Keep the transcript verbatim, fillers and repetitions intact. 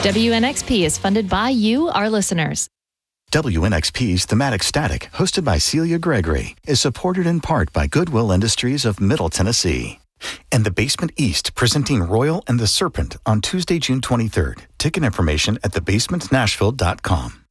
W N X P is funded by you, our listeners. W N X P's Thematic Static, hosted by Celia Gregory, is supported in part by Goodwill Industries of Middle Tennessee. And the Basement East, presenting Royal and the Serpent on Tuesday, June twenty-third. Ticket information at the basement nashville dot com.